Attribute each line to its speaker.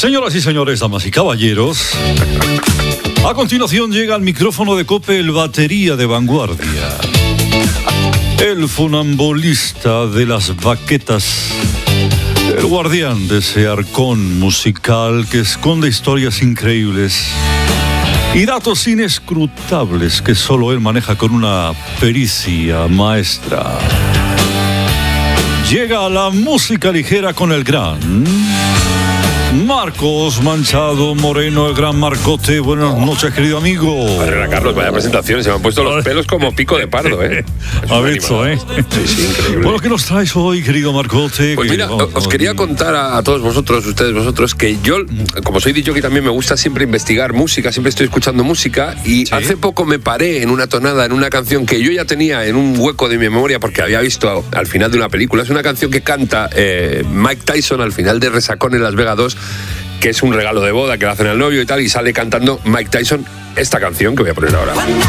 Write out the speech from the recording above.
Speaker 1: Señoras y señores, damas y caballeros, a continuación llega al micrófono de COPE el batería de vanguardia, el funambulista de las baquetas, el guardián de ese arcón musical que esconde historias increíbles y datos inescrutables que solo él maneja con una pericia maestra. Llega la música ligera con el gran Marcos Manchado Moreno, el gran Marcote. Buenas noches, querido amigo.
Speaker 2: Padre Carlos, vaya presentación. Se me han puesto los pelos como pico de pardo, ¿eh?
Speaker 1: Ha visto, ¿eh?
Speaker 2: Sí, increíble.
Speaker 1: Bueno, ¿qué nos traes hoy, querido Marcote?
Speaker 2: Pues mira, os quería contar a todos vosotros, que yo, como soy DJ, también me gusta siempre investigar música, siempre estoy escuchando música, y hace poco me paré en una tonada, en una canción que yo ya tenía en un hueco de mi memoria porque había visto al final de una película. Es una canción que canta Mike Tyson al final de Resacón en Las Vegas 2, que es un regalo de boda que le hacen al novio y tal, y sale cantando Mike Tyson esta canción que voy a poner ahora.